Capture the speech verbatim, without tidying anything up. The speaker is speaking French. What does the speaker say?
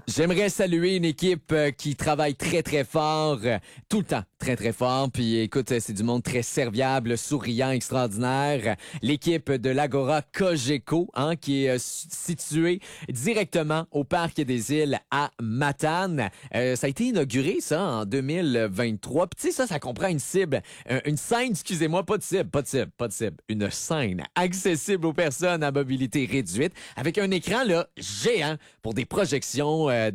J'aimerais saluer une équipe euh, qui travaille très, très fort, euh, tout le temps, très, très fort. Puis écoute, euh, c'est du monde très serviable, souriant, extraordinaire. L'équipe de l'Agora Cogeco, hein, qui est euh, située directement au Parc des Îles à Matane. Euh, ça a été inauguré, ça, en deux mille vingt-trois. Puis tu sais, ça, ça comprend une cible, euh, une scène, excusez-moi, pas de cible, pas de cible, pas de cible. Une scène accessible aux personnes à mobilité réduite avec un écran, là, géant pour des projections euh,